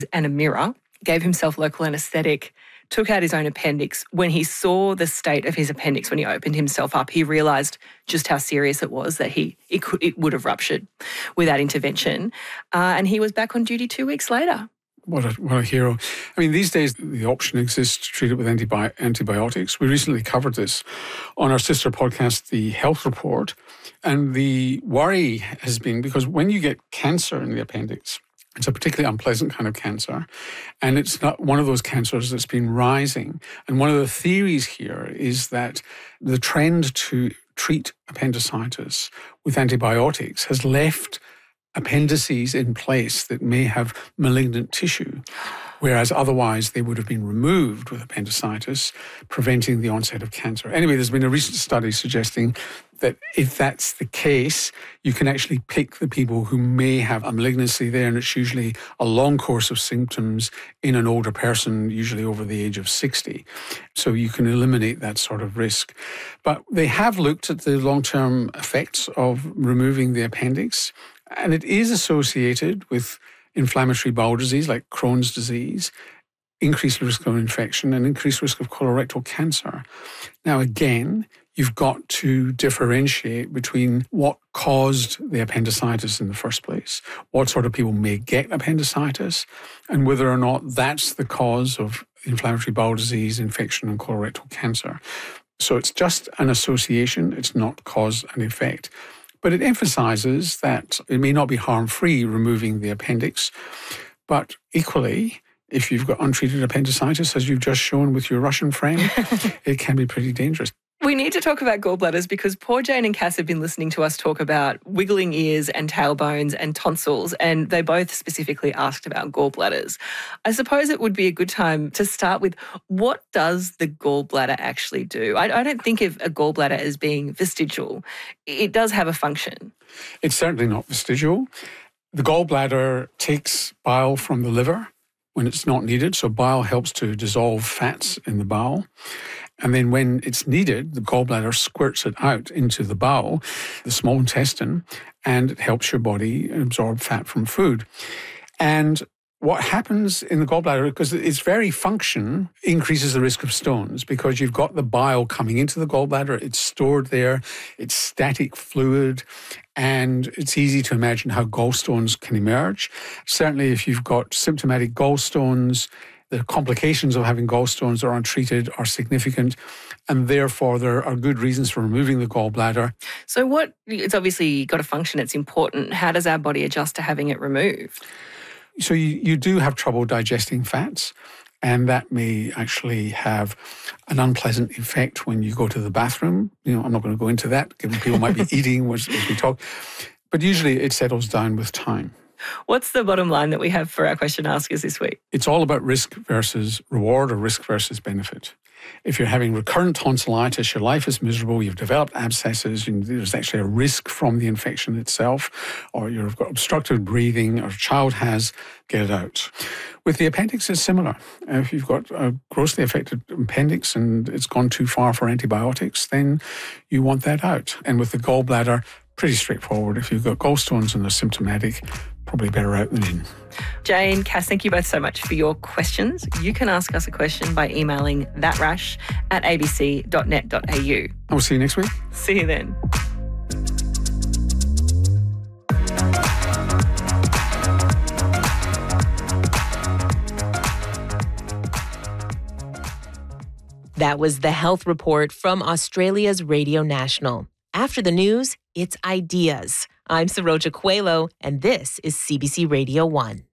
and a mirror, gave himself local anaesthetic, took out his own appendix. When he saw the state of his appendix, when he opened himself up, he realised just how serious it was, that it would have ruptured without intervention. And he was back on duty 2 weeks later. What a hero. I mean, these days, the option exists to treat it with antibiotics. We recently covered this on our sister podcast, The Health Report. And the worry has been, because when you get cancer in the appendix, it's a particularly unpleasant kind of cancer, and it's not one of those cancers that's been rising. And one of the theories here is that the trend to treat appendicitis with antibiotics has left appendices in place that may have malignant tissue, whereas otherwise they would have been removed with appendicitis, preventing the onset of cancer. Anyway, there's been a recent study suggesting that if that's the case, you can actually pick the people who may have a malignancy there, and it's usually a long course of symptoms in an older person, usually over the age of 60. So you can eliminate that sort of risk. But they have looked at the long-term effects of removing the appendix, and it is associated with inflammatory bowel disease like Crohn's disease, increased risk of infection, and increased risk of colorectal cancer. Now, again, you've got to differentiate between what caused the appendicitis in the first place, what sort of people may get appendicitis, and whether or not that's the cause of inflammatory bowel disease, infection, and colorectal cancer. So it's just an association, it's not cause and effect. But it emphasises that it may not be harm-free removing the appendix, but equally, if you've got untreated appendicitis, as you've just shown with your Russian friend, it can be pretty dangerous. We need to talk about gallbladders because poor Jane and Cass have been listening to us talk about wiggling ears and tailbones and tonsils, and they both specifically asked about gallbladders. I suppose it would be a good time to start with, what does the gallbladder actually do? I don't think of a gallbladder as being vestigial. It does have a function. It's certainly not vestigial. The gallbladder takes bile from the liver when it's not needed, so bile helps to dissolve fats in the bowel. And then when it's needed, the gallbladder squirts it out into the bowel, the small intestine, and it helps your body absorb fat from food. And what happens in the gallbladder, because its very function increases the risk of stones, because you've got the bile coming into the gallbladder, it's stored there, it's static fluid, and it's easy to imagine how gallstones can emerge. Certainly if you've got symptomatic gallstones, the complications of having gallstones that are untreated are significant, and therefore there are good reasons for removing the gallbladder. So it's obviously got a function, it's important. How does our body adjust to having it removed? So you do have trouble digesting fats, and that may actually have an unpleasant effect when you go to the bathroom. I'm not going to go into that, given people might be eating as we talk. But usually it settles down with time. What's the bottom line that we have for our question askers this week? It's all about risk versus reward, or risk versus benefit. If you're having recurrent tonsillitis, your life is miserable, you've developed abscesses, and there's actually a risk from the infection itself, or you've got obstructed breathing, or a child has, get it out. With the appendix, it's similar. If you've got a grossly affected appendix and it's gone too far for antibiotics, then you want that out. And with the gallbladder, pretty straightforward. If you've got gallstones and they're symptomatic, probably better out than in. Jane, Cass, thank you both so much for your questions. You can ask us a question by emailing thatrash@abc.net.au. I'll see you next week. See you then. That was the Health Report from Australia's Radio National. After the news, it's ideas. I'm Saroja Coelho, and this is CBC Radio 1.